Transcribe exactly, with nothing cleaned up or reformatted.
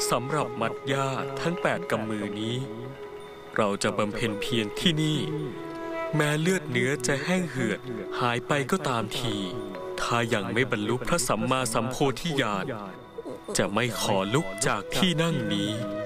สำหรับมัดย่าทั้งแปดกำมือนี้เราจะบำเพ็ญเพียรที่นี่แม้เลือดเนื้อจะแห้งเหือดหายไปก็ตามทีถ้ายังไม่บรรลุพระสัมมาสัมโพธิญาณจะไม่ขอลุกจากที่นั่งนี้